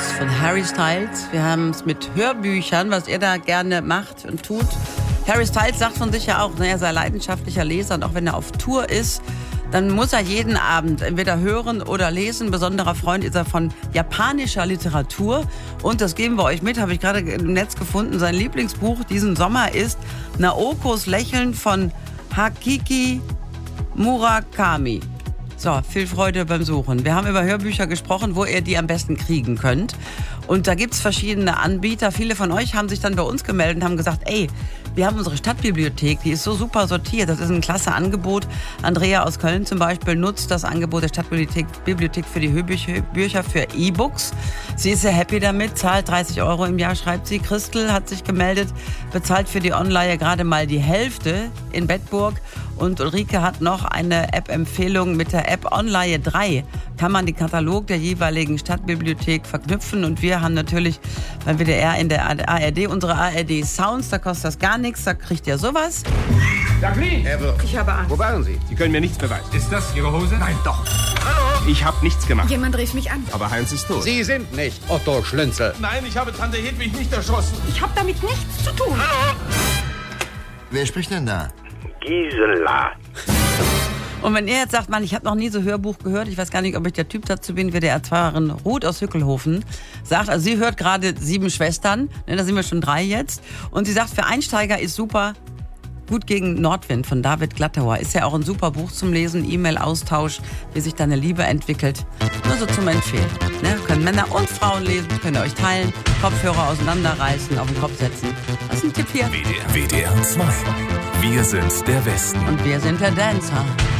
Songs von Harry Styles. Wir haben es mit Hörbüchern, was er da gerne macht und tut. Harry Styles sagt von sich ja auch, er sei leidenschaftlicher Leser und auch wenn er auf Tour ist, dann muss er jeden Abend entweder hören oder lesen. Besonderer Freund ist er von japanischer Literatur. Und das geben wir euch mit, habe ich gerade im Netz gefunden. Sein Lieblingsbuch diesen Sommer ist Naokos Lächeln von Hakiki Murakami. So, viel Freude beim Suchen. Wir haben über Hörbücher gesprochen, wo ihr die am besten kriegen könnt. Und da gibt's verschiedene Anbieter. Viele von euch haben sich dann bei uns gemeldet und haben gesagt, ey, wir haben unsere Stadtbibliothek, die ist so super sortiert. Das ist ein klasse Angebot. Andrea aus Köln zum Beispiel nutzt das Angebot der Stadtbibliothek für die Hörbücher für E-Books. Sie ist sehr happy damit, zahlt 30 € im Jahr, schreibt sie. Christel hat sich gemeldet, bezahlt für die Online gerade mal die Hälfte in Bedburg. Und Ulrike hat noch eine App-Empfehlung mit der App Online 3. Kann man den Katalog der jeweiligen Stadtbibliothek verknüpfen. Und wir haben natürlich beim WDR in der ARD unsere ARD Sounds. Da kostet das gar nichts, da kriegt ihr sowas. Jacqueline! Ich habe Angst. Wo waren Sie? Sie können mir nichts beweisen. Ist das Ihre Hose? Nein, doch. Hallo? Ich habe nichts gemacht. Jemand rief mich an. Aber Heinz ist tot. Sie sind nicht Otto Schlünzel. Nein, ich habe Tante Hedwig nicht erschossen. Ich habe damit nichts zu tun. Hallo? Wer spricht denn da? Gisela. Und wenn ihr jetzt sagt, Mann, ich habe noch nie so Hörbuch gehört, ich weiß gar nicht, ob ich der Typ dazu bin, WDR-2erin Ruth aus Hückelhofen sagt, also sie hört gerade 7 Schwestern, ne, da sind wir schon 3 jetzt, und sie sagt, für Einsteiger ist super, Gut gegen Nordwind von David Glattauer. Ist ja auch ein super Buch zum Lesen, E-Mail-Austausch, wie sich deine Liebe entwickelt. Nur so zum Empfehlen. Ne? Können Männer und Frauen lesen, könnt ihr euch teilen, Kopfhörer auseinanderreißen, auf den Kopf setzen. Das ist ein Tipp hier. WDR 2. Wir sind der Westen. Und wir sind der Dancer.